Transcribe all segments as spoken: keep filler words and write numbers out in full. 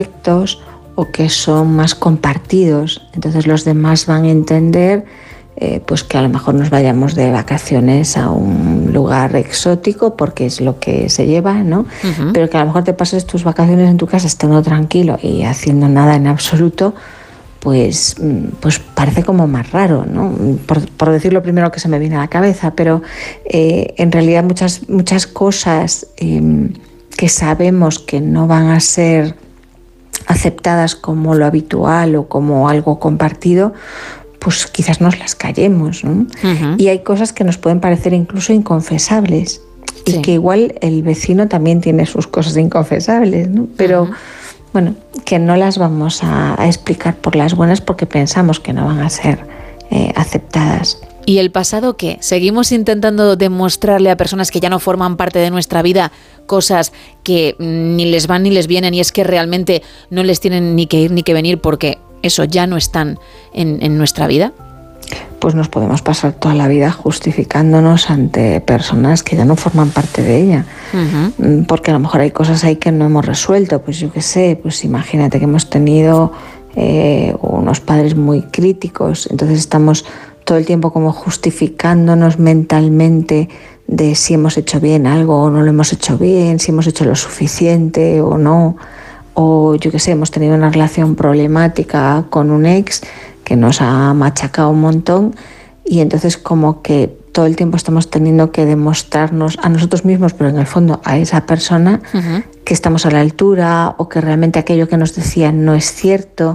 o que son más compartidos. Entonces los demás van a entender eh, pues que a lo mejor nos vayamos de vacaciones a un lugar exótico porque es lo que se lleva, ¿no? Uh-huh. Pero que a lo mejor te pases tus vacaciones en tu casa estando tranquilo y haciendo nada en absoluto, pues, pues parece como más raro, ¿no? Por, por decir lo primero que se me viene a la cabeza, pero eh, en realidad muchas, muchas cosas eh, que sabemos que no van a ser aceptadas como lo habitual o como algo compartido, pues quizás nos las callemos, ¿no? Uh-huh. Y hay cosas que nos pueden parecer incluso inconfesables, sí, y que igual el vecino también tiene sus cosas inconfesables, ¿no? Pero uh-huh. bueno, que no las vamos a, a explicar por las buenas porque pensamos que no van a ser eh, aceptadas. ¿Y el pasado qué? ¿Seguimos intentando demostrarle a personas que ya no forman parte de nuestra vida cosas que ni les van ni les vienen y es que realmente no les tienen ni que ir ni que venir porque eso ya no están en, en nuestra vida? Pues nos podemos pasar toda la vida justificándonos ante personas que ya no forman parte de ella. Uh-huh. Porque a lo mejor hay cosas ahí que no hemos resuelto. Pues yo qué sé, pues imagínate que hemos tenido eh, unos padres muy críticos, entonces estamos todo el tiempo como justificándonos mentalmente de si hemos hecho bien algo o no lo hemos hecho bien, si hemos hecho lo suficiente o no, o yo qué sé, hemos tenido una relación problemática con un ex que nos ha machacado un montón y entonces como que todo el tiempo estamos teniendo que demostrarnos a nosotros mismos, pero en el fondo a esa persona, uh-huh, que estamos a la altura o que realmente aquello que nos decían no es cierto.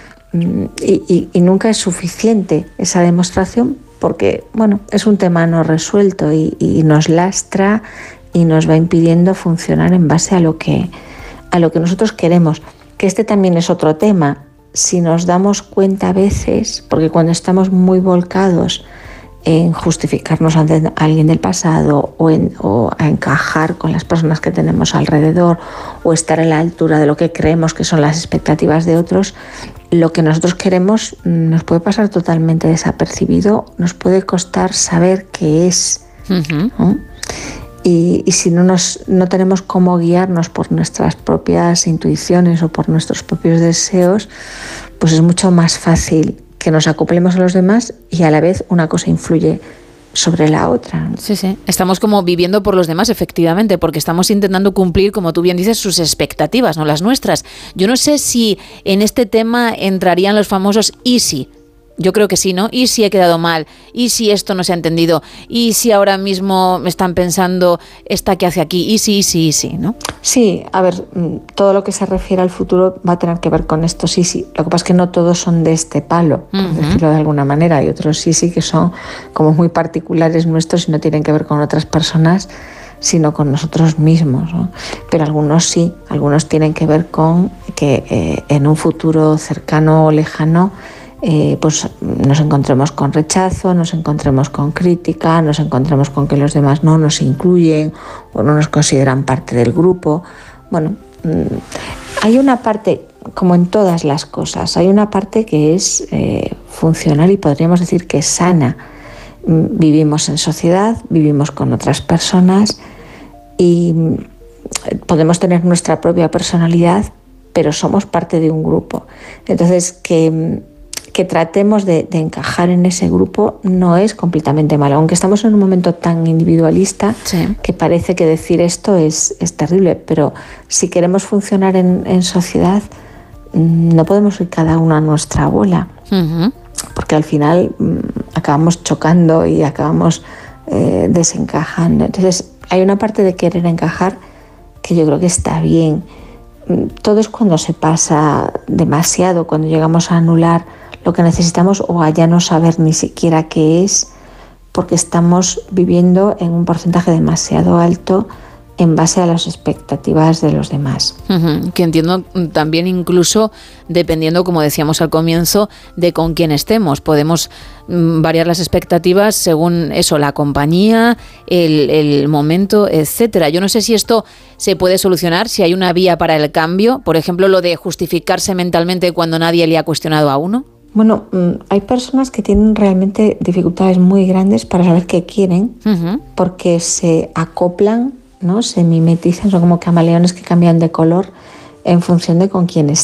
Y, y, y nunca es suficiente esa demostración porque, bueno, es un tema no resuelto y, y nos lastra y nos va impidiendo funcionar en base a lo que, a lo que nosotros queremos. Que este también es otro tema. Si nos damos cuenta a veces, porque cuando estamos muy volcados en justificarnos ante alguien del pasado o, en, o a encajar con las personas que tenemos alrededor o estar a la altura de lo que creemos que son las expectativas de otros, lo que nosotros queremos nos puede pasar totalmente desapercibido, nos puede costar saber qué es. Uh-huh. ¿no? Y, y si no, nos, no tenemos cómo guiarnos por nuestras propias intuiciones o por nuestros propios deseos, pues es mucho más fácil que nos acoplemos a los demás y a la vez una cosa influye sobre la otra. Sí, sí. Estamos como viviendo por los demás, efectivamente, porque estamos intentando cumplir, como tú bien dices, sus expectativas, no las nuestras. Yo no sé si en este tema entrarían los famosos y si. Yo creo que sí, ¿no? ¿Y si he quedado mal? ¿Y si esto no se ha entendido? ¿Y si ahora mismo me están pensando esta que hace aquí? ¿Y si, y si, y si, ¿no? Sí, a ver, todo lo que se refiere al futuro va a tener que ver con esto sí, sí. Lo que pasa es que no todos son de este palo, por uh-huh. decirlo de alguna manera. Hay otros sí, sí que son como muy particulares nuestros y no tienen que ver con otras personas, sino con nosotros mismos, ¿no? Pero algunos sí, algunos tienen que ver con que eh, en un futuro cercano o lejano Eh, pues nos encontremos con rechazo, nos encontremos con crítica, nos encontremos con que los demás no nos incluyen o no nos consideran parte del grupo. Bueno, mmm, hay una parte, como en todas las cosas, hay una parte que es eh, funcional y podríamos decir que es sana. Vivimos en sociedad, vivimos con otras personas y podemos tener nuestra propia personalidad, pero somos parte de un grupo. Entonces, que que tratemos de, de encajar en ese grupo no es completamente malo, aunque estamos en un momento tan individualista, sí, que parece que decir esto es, es terrible, pero si queremos funcionar en, en sociedad no podemos ir cada uno a nuestra bola, uh-huh. porque al final mmm, acabamos chocando y acabamos eh, desencajando. Entonces hay una parte de querer encajar que yo creo que está bien. Todo es cuando se pasa demasiado, cuando llegamos a anular lo que necesitamos o a ya no saber ni siquiera qué es, porque estamos viviendo en un porcentaje demasiado alto en base a las expectativas de los demás. Uh-huh. Que entiendo también incluso dependiendo, como decíamos al comienzo, de con quién estemos. Podemos mm, variar las expectativas según eso, la compañía, el, el momento, etcétera. Yo no sé si esto se puede solucionar, si hay una vía para el cambio, por ejemplo, lo de justificarse mentalmente cuando nadie le ha cuestionado a uno. Bueno, hay personas que tienen realmente dificultades muy grandes para saber qué quieren, uh-huh. porque se acoplan, ¿no? Se mimetizan, son como camaleones que cambian de color en función de con quién